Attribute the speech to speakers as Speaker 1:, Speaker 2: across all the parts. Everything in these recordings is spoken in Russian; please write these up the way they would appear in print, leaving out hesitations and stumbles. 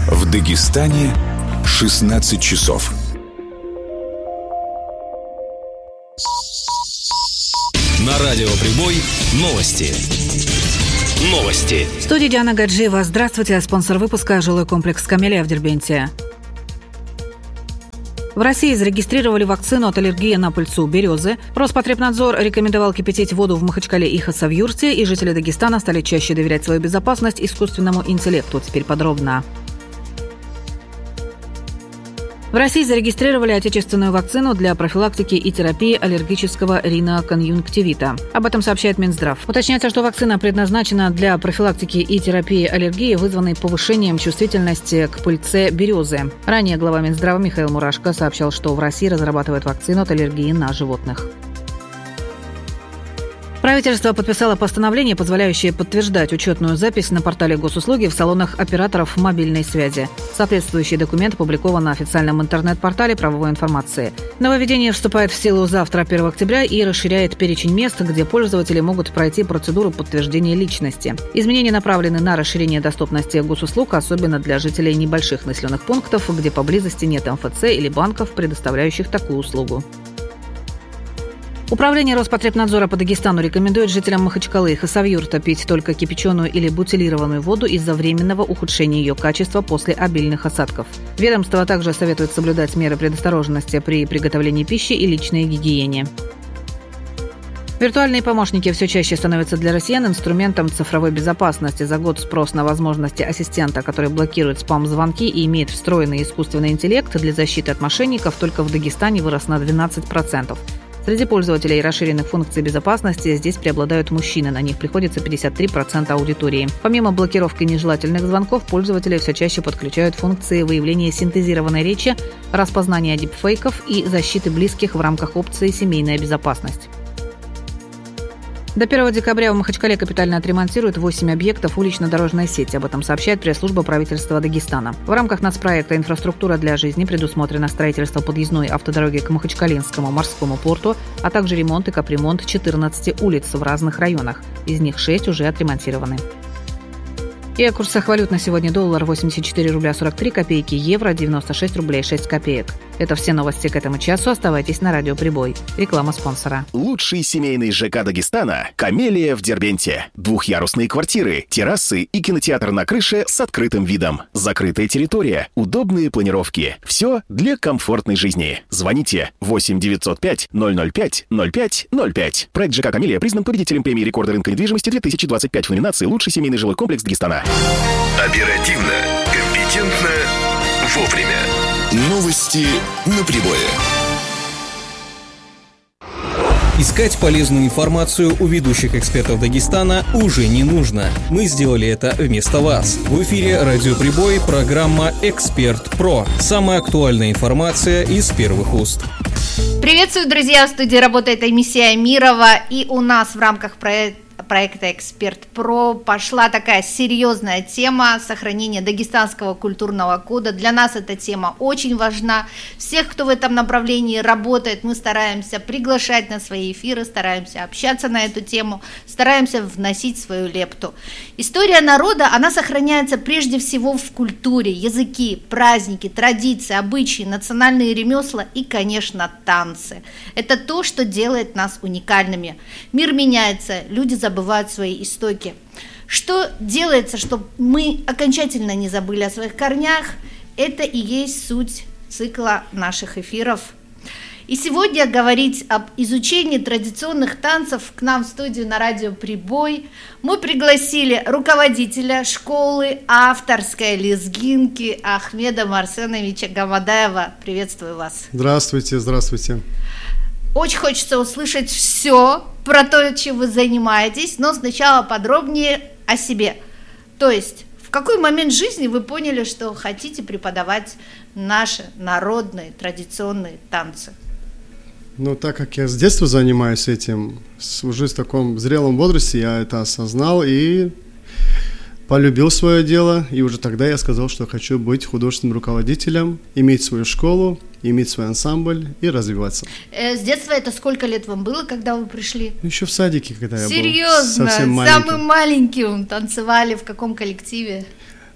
Speaker 1: В Дагестане 16 часов.
Speaker 2: На радио Прибой новости.
Speaker 3: В студии Диана Гаджиева. Здравствуйте. Спонсор выпуска — жилой комплекс «Камелия» в Дербенте. В России зарегистрировали вакцину от аллергии на пыльцу березы. Роспотребнадзор рекомендовал кипятить воду в Махачкале и Хасавюрте, и жители Дагестана стали чаще доверять свою безопасность искусственному интеллекту. Теперь подробно. В России зарегистрировали отечественную вакцину для профилактики и терапии аллергического риноконъюнктивита. Об этом сообщает Минздрав. Уточняется, что вакцина предназначена для профилактики и терапии аллергии, вызванной повышением чувствительности к пыльце березы. Ранее глава Минздрава Михаил Мурашко сообщал, что в России разрабатывают вакцину от аллергии на животных. Правительство подписало постановление, позволяющее подтверждать учетную запись на портале госуслуги в салонах операторов мобильной связи. Соответствующий документ опубликован на официальном интернет-портале правовой информации. Нововведение вступает в силу завтра, 1 октября, и расширяет перечень мест, где пользователи могут пройти процедуру подтверждения личности. Изменения направлены на расширение доступности госуслуг, особенно для жителей небольших населенных пунктов, где поблизости нет МФЦ или банков, предоставляющих такую услугу. Управление Роспотребнадзора по Дагестану рекомендует жителям Махачкалы и Хасавюрта пить только кипяченую или бутилированную воду из-за временного ухудшения ее качества после обильных осадков. Ведомство также советует соблюдать меры предосторожности при приготовлении пищи и личной гигиене. Виртуальные помощники все чаще становятся для россиян инструментом цифровой безопасности. За год спрос на возможности ассистента, который блокирует спам-звонки и имеет встроенный искусственный интеллект для защиты от мошенников, только в Дагестане вырос на 12%. Среди пользователей расширенных функций безопасности здесь преобладают мужчины, на них приходится 53% аудитории. Помимо блокировки нежелательных звонков, пользователи все чаще подключают функции выявления синтезированной речи, распознания дипфейков и защиты близких в рамках опции «Семейная безопасность». До 1 декабря в Махачкале капитально отремонтируют 8 объектов улично-дорожной сети. Об этом сообщает пресс-служба правительства Дагестана. В рамках нацпроекта «Инфраструктура для жизни» предусмотрено строительство подъездной автодороги к Махачкалинскому морскому порту, а также ремонт и капремонт 14 улиц в разных районах. Из них 6 уже отремонтированы. И о курсах валют на сегодня: доллар 84 рубля 43 копейки, евро 96 рублей 6 копеек. Это все новости к этому часу. Оставайтесь на радио Прибой. Реклама спонсора.
Speaker 4: Лучший семейный ЖК Дагестана – «Камелия» в Дербенте. Двухъярусные квартиры, террасы и кинотеатр на крыше с открытым видом. Закрытая территория, удобные планировки. Все для комфортной жизни. Звоните 8 905 005 05 05. Проект ЖК «Камелия» признан победителем премии рекорда рынка недвижимости 2025 в номинации «Лучший семейный жилой комплекс Дагестана».
Speaker 1: Оперативно, компетентно, вовремя. Новости на Прибое.
Speaker 2: Искать полезную информацию у ведущих экспертов Дагестана уже не нужно. Мы сделали это вместо вас. В эфире радио Прибой, программа «Эксперт Про». Самая актуальная информация из первых уст.
Speaker 5: Приветствую, друзья! В студии работает Эмисия Мирова, и у нас в рамках проекта «Эксперт Про» пошла такая серьезная тема сохранения дагестанского культурного кода. Для нас эта тема очень важна. Всех, кто в этом направлении работает, мы стараемся приглашать на свои эфиры, стараемся общаться на эту тему, стараемся вносить свою лепту. История народа, она сохраняется прежде всего в культуре: языки, праздники, традиции, обычаи, национальные ремесла и, конечно, танцы. Это то, что делает нас уникальными. Мир меняется, люди забывают свои истоки. Что делается, чтобы мы окончательно не забыли о своих корнях? Это и есть суть цикла наших эфиров. И сегодня говорить об изучении традиционных танцев к нам в студию на радио Прибой мы пригласили руководителя школы авторской лезгинки Ахмеда Марсеновича Гамадаева. Приветствую вас.
Speaker 6: Здравствуйте, здравствуйте.
Speaker 5: Очень хочется услышать все про то, чем вы занимаетесь, но сначала подробнее о себе. То есть, в какой момент жизни вы поняли, что хотите преподавать наши народные традиционные танцы?
Speaker 6: Ну, так как я с детства занимаюсь этим, уже в таком зрелом возрасте я это осознал и полюбил свое дело. И уже тогда я сказал, что хочу быть художественным руководителем, иметь свою школу, иметь свой ансамбль и развиваться.
Speaker 5: С детства это сколько лет вам было, когда вы пришли?
Speaker 6: Еще в садике, когда я был
Speaker 5: совсем маленький. Самым маленьким танцевали в каком коллективе?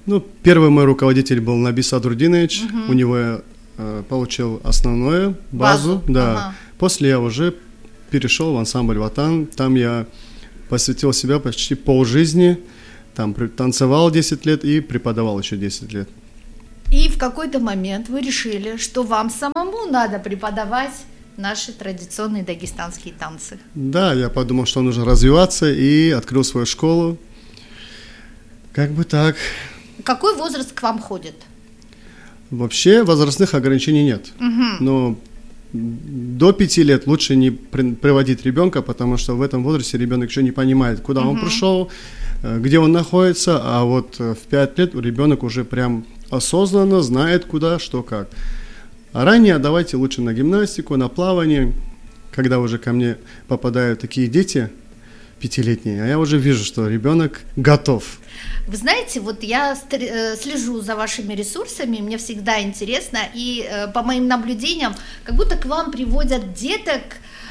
Speaker 6: Ну, первый мой руководитель был Наби Садрудинович. У него я получил основную базу. Да.
Speaker 5: Ага.
Speaker 6: После я уже перешел в ансамбль «Ватан». Там я посвятил себя почти полжизни. Там танцевал 10 лет и преподавал еще 10 лет.
Speaker 5: И в какой-то момент вы решили, что вам самому надо преподавать наши традиционные дагестанские танцы.
Speaker 6: Да, я подумал, что нужно развиваться, и открыл свою школу. Как бы так.
Speaker 5: Какой возраст к вам ходит?
Speaker 6: Вообще возрастных ограничений нет. Но до 5 лет лучше не приводить ребенка, потому что в этом возрасте ребенок еще не понимает, куда он пришел, где он находится, а вот в 5 лет ребенок уже прям осознанно знает, куда, что, как. А ранее давайте лучше на гимнастику, на плавание. Когда уже ко мне попадают такие дети 5-летние, а я уже вижу, что ребенок готов.
Speaker 5: Вы знаете, вот я слежу за вашими ресурсами, мне всегда интересно, и по моим наблюдениям, как будто к вам приводят деток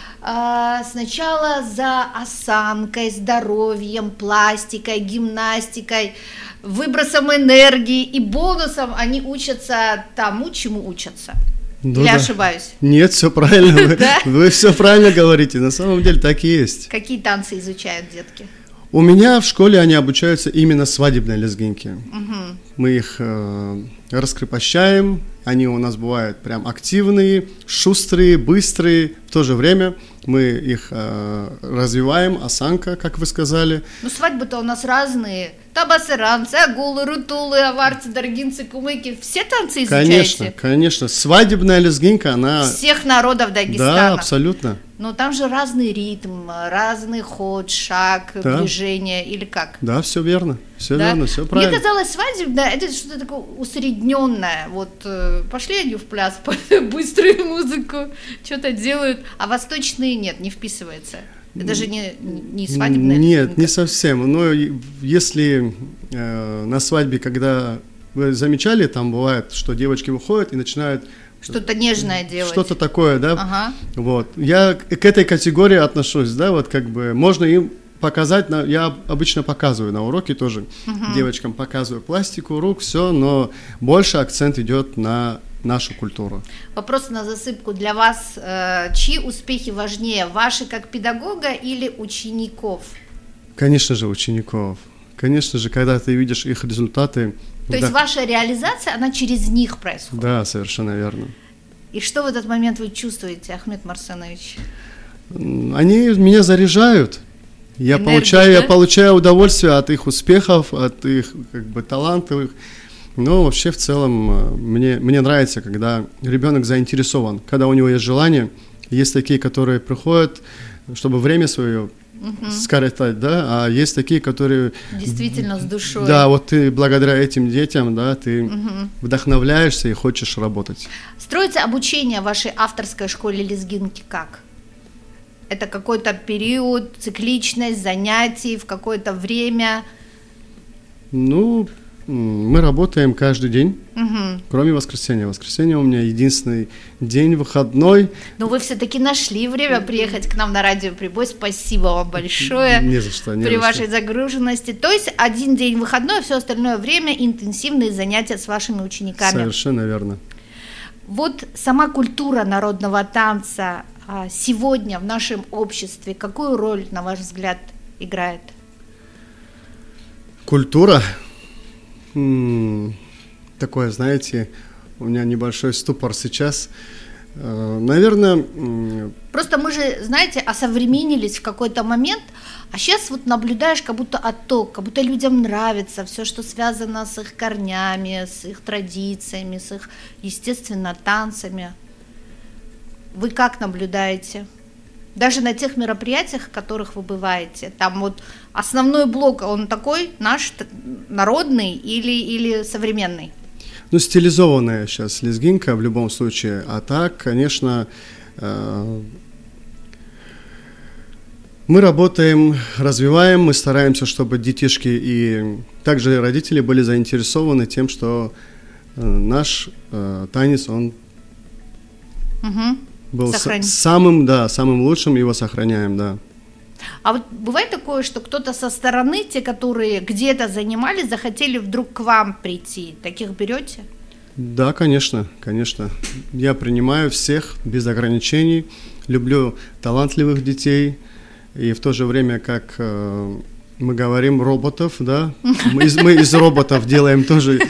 Speaker 5: сначала за осанкой, здоровьем, пластикой, гимнастикой, выбросом энергии, и бонусом они учатся тому, чему учатся.
Speaker 6: Ну,
Speaker 5: или
Speaker 6: да.
Speaker 5: ошибаюсь?
Speaker 6: Нет, все правильно, вы все правильно говорите, на самом деле так и есть.
Speaker 5: Какие танцы изучают детки?
Speaker 6: У меня в школе они обучаются именно свадебной лезгинке. Мы их раскрепощаем, они у нас бывают прям активные, шустрые, быстрые. В то же время мы их развиваем, осанка, как вы сказали.
Speaker 5: Ну, свадьбы-то у нас разные. Табасыранцы, агулы, рутулы, аварцы, даргинцы, кумыки. Все танцы изучаете?
Speaker 6: Конечно, конечно. Свадебная лезгинка, она...
Speaker 5: Всех народов Дагестана.
Speaker 6: Да, абсолютно.
Speaker 5: Но там же разный ритм, разный ход, шаг,
Speaker 6: Да.
Speaker 5: движение или как?
Speaker 6: Да, все верно, все
Speaker 5: Да?
Speaker 6: верно, все правильно.
Speaker 5: Мне казалось, свадебная это что-то такое усредненное. Вот пошли они в пляс под быструю музыку, что-то делают, а восточные нет, не вписывается. Это же не свадебная.
Speaker 6: Нет, не совсем. Но если на свадьбе, когда вы замечали, там бывает, что девочки выходят и начинают
Speaker 5: Что-то нежное делать.
Speaker 6: что-то такое, да?
Speaker 5: Ага.
Speaker 6: Вот. Я к этой категории отношусь, да, вот как бы можно им показать, я обычно показываю на уроке тоже, девочкам показываю пластику рук, все, но больше акцент идет на нашу культуру.
Speaker 5: Вопрос на засыпку для вас. Чьи успехи важнее, ваши как педагога или учеников?
Speaker 6: Конечно же, учеников. Конечно же, когда ты видишь их результаты.
Speaker 5: То есть ваша реализация, она через них происходит?
Speaker 6: Да, совершенно верно.
Speaker 5: И что в этот момент вы чувствуете, Ахмед Марсенович?
Speaker 6: Они меня заряжают. Я
Speaker 5: Энергия, да?
Speaker 6: получаю удовольствие от их успехов, от их как бы талантов. Но вообще в целом мне нравится, когда ребенок заинтересован, когда у него есть желание. Есть такие, которые приходят, чтобы время свое скоротать, да, а есть такие, которые...
Speaker 5: Действительно, с душой.
Speaker 6: Да, вот ты благодаря этим детям, да, ты вдохновляешься и хочешь работать.
Speaker 5: Строится обучение в вашей авторской школе лезгинки как? Это какой-то период, цикличность занятий в какое-то время?
Speaker 6: Ну, мы работаем каждый день, кроме воскресенья. Воскресенье у меня единственный день выходной.
Speaker 5: Но вы все-таки нашли время приехать к нам на радио Прибой. Спасибо вам большое.
Speaker 6: Не за что, не
Speaker 5: При
Speaker 6: за
Speaker 5: вашей
Speaker 6: что.
Speaker 5: загруженности. То есть один день выходной, все остальное время интенсивные занятия с вашими учениками.
Speaker 6: Совершенно верно.
Speaker 5: Вот сама культура народного танца сегодня в нашем обществе какую роль, на ваш взгляд, играет?
Speaker 6: Культура? Такое, знаете, у меня небольшой ступор сейчас. Наверное...
Speaker 5: Просто мы же, знаете, осовременились в какой-то момент, а сейчас вот наблюдаешь как будто отток, как будто людям нравится все, что связано с их корнями, с их традициями, с их, естественно, танцами. Вы как наблюдаете? Даже на тех мероприятиях, в которых вы бываете, там вот основной блок, он такой наш, народный или современный?
Speaker 6: Ну, стилизованная сейчас лезгинка в любом случае, а так, конечно, мы работаем, развиваем, мы стараемся, чтобы детишки и также родители были заинтересованы тем, что наш танец, он был самым лучшим, его сохраняем, да.
Speaker 5: А вот бывает такое, что кто-то со стороны, те, которые где-то занимались, захотели вдруг к вам прийти? Таких берете?
Speaker 6: Да, конечно. Я принимаю всех без ограничений, люблю талантливых детей, и в то же время, как мы говорим, роботов, да, мы из роботов делаем тоже.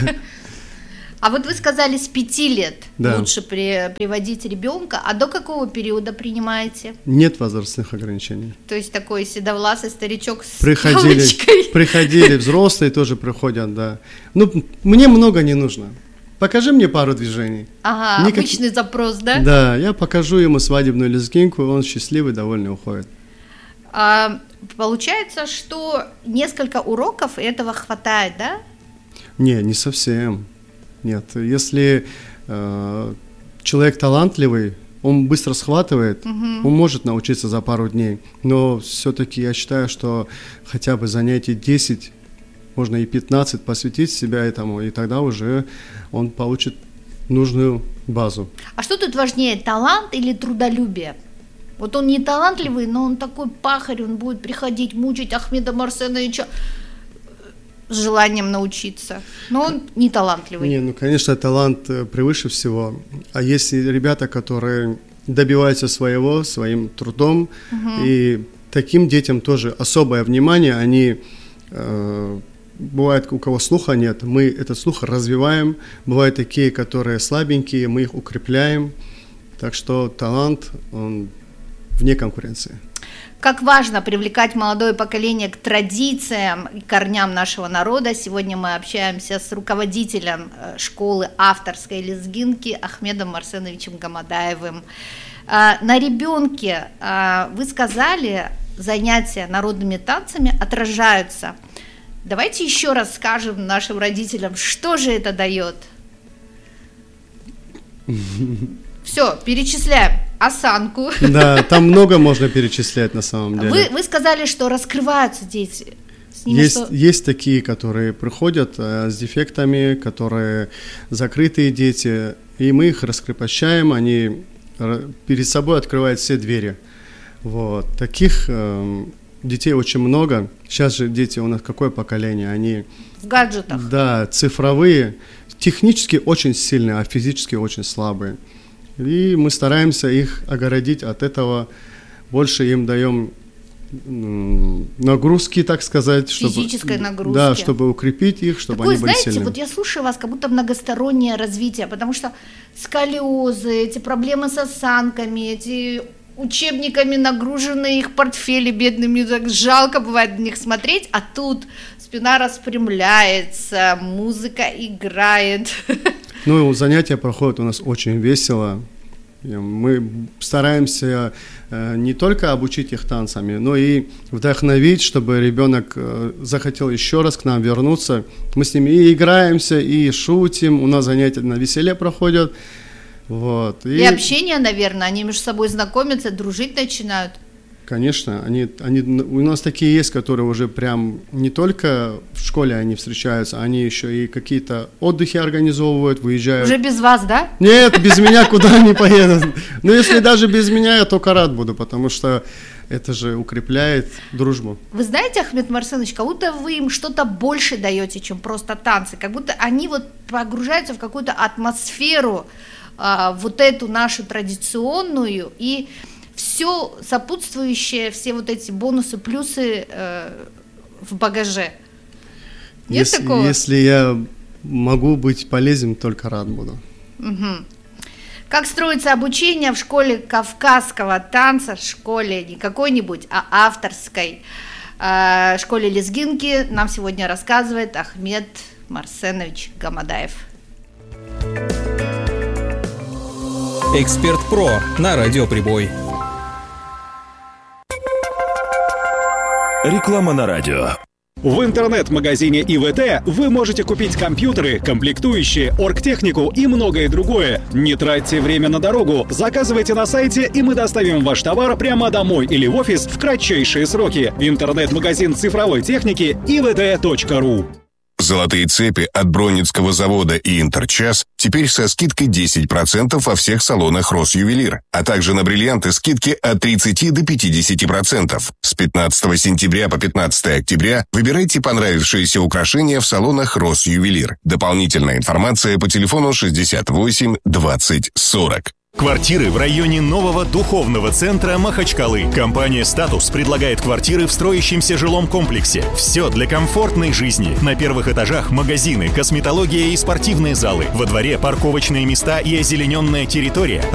Speaker 5: А вот вы сказали, с 5 лет
Speaker 6: да.
Speaker 5: лучше приводить ребенка, а до какого периода принимаете?
Speaker 6: Нет возрастных ограничений.
Speaker 5: То есть такой седовласый старичок с палочкой?
Speaker 6: Приходили, взрослые тоже приходят, да. Ну, мне много не нужно. Покажи мне пару движений.
Speaker 5: Ага, обычный запрос, да?
Speaker 6: Да, я покажу ему свадебную лезгинку, он счастливый, довольный уходит.
Speaker 5: Получается, что несколько уроков, и этого хватает, да?
Speaker 6: Не совсем. Нет, если человек талантливый, он быстро схватывает, он может научиться за пару дней, но все-таки я считаю, что хотя бы занятий 10, можно и 15 посвятить себя этому, и тогда уже он получит нужную базу. А
Speaker 5: что тут важнее, талант или трудолюбие? Вот он не талантливый, но он такой пахарь, он будет приходить, мучить Ахмеда Марсеновича с желанием научиться, но он не талантливый.
Speaker 6: Не, конечно, талант превыше всего. А есть ребята, которые добиваются своего, своим трудом, и таким детям тоже особое внимание. Они, бывает, у кого слуха нет, мы этот слух развиваем. Бывают такие, которые слабенькие, мы их укрепляем. Так что талант, он вне конкуренции.
Speaker 5: Как важно привлекать молодое поколение к традициям и корням нашего народа. Сегодня мы общаемся с руководителем школы авторской лезгинки Ахмедом Марсеновичем Гамадаевым. На ребенке, вы сказали, занятия народными танцами отражаются. Давайте еще раз скажем нашим родителям, что же это дает. Все, перечисляем. Осанку.
Speaker 6: Да, там много можно перечислять на самом деле.
Speaker 5: Вы сказали, что раскрываются дети.
Speaker 6: Есть такие, которые приходят с дефектами, которые закрытые дети, и мы их раскрепощаем, они перед собой открывают все двери. Вот. Таких детей очень много. Сейчас же дети у нас какое поколение? Они
Speaker 5: в гаджетах.
Speaker 6: Да, цифровые, технически очень сильные, а физически очень слабые. И мы стараемся их огородить от этого, больше им даем нагрузки, так сказать.
Speaker 5: Физической нагрузки.
Speaker 6: Да, чтобы укрепить их, чтобы они были сильными.
Speaker 5: Вот я слушаю вас, как будто многостороннее развитие, потому что сколиозы, эти проблемы с осанками, эти учебниками нагруженные их портфели бедными, так жалко бывает на них смотреть, а тут спина распрямляется, музыка играет.
Speaker 6: Ну, занятия проходят у нас очень весело. Мы стараемся не только обучить их танцами, но и вдохновить, чтобы ребенок захотел еще раз к нам вернуться. Мы с ними и играемся, и шутим, у нас занятия на веселе проходят. Вот.
Speaker 5: И общение, наверное, они между собой знакомятся, дружить начинают.
Speaker 6: Конечно, у нас такие есть, которые уже прям не только в школе они встречаются, они еще и какие-то отдыхи организовывают, выезжают.
Speaker 5: Уже без вас, да?
Speaker 6: Нет, без меня куда не поедут. Но если даже без меня, я только рад буду, потому что это же укрепляет дружбу.
Speaker 5: Вы знаете, Ахмед Марсенович, как будто вы им что-то больше даете, чем просто танцы, как будто они вот погружаются в какую-то атмосферу, вот эту нашу традиционную, и все сопутствующее, все вот эти бонусы, плюсы в багаже. Нет такого?
Speaker 6: Если я могу быть полезен, только рад буду.
Speaker 5: Угу. Как строится обучение в школе кавказского танца, школе не какой-нибудь, а авторской, школе лезгинки, нам сегодня рассказывает Ахмед Марсенович Гамадаев.
Speaker 2: Эксперт ПРО на Радиоприбой.
Speaker 1: Реклама на радио.
Speaker 7: В интернет-магазине ИВТ вы можете купить компьютеры, комплектующие, оргтехнику и многое другое. Не тратьте время на дорогу, заказывайте на сайте, и мы доставим ваш товар прямо домой или в офис в кратчайшие сроки. Интернет-магазин цифровой техники ivt.ru.
Speaker 1: Золотые цепи от Бронницкого завода и Интерчас теперь со скидкой 10% во всех салонах Россювелир, а также на бриллианты скидки от 30 до 50%. С 15 сентября по 15 октября выбирайте понравившиеся украшения в салонах Россювелир. Дополнительная информация по телефону 68 20 40.
Speaker 8: Квартиры в районе нового духовного центра Махачкалы. Компания «Статус» предлагает квартиры в строящемся жилом комплексе. Все для комфортной жизни. На первых этажах магазины, косметология и спортивные залы. Во дворе парковочные места и озелененная территория.